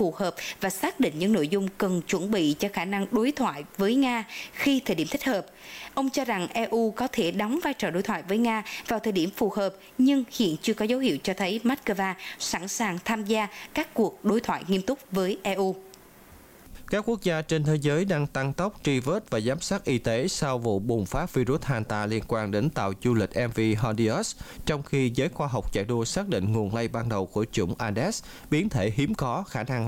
phù hợp và xác định những nội dung cần chuẩn bị cho khả năng đối thoại với Nga khi thời điểm thích hợp. Ông cho rằng EU có thể đóng vai trò đối thoại với Nga vào thời điểm phù hợp, nhưng hiện chưa có dấu hiệu cho thấy Moscow sẵn sàng tham gia các cuộc đối thoại nghiêm túc với EU. Các quốc gia trên thế giới đang tăng tốc truy vết và giám sát y tế sau vụ bùng phát virus Hanta liên quan đến tàu du lịch MV Hondius, trong khi giới khoa học chạy đua xác định nguồn lây ban đầu của chủng Aedes, biến thể hiếm có khả năng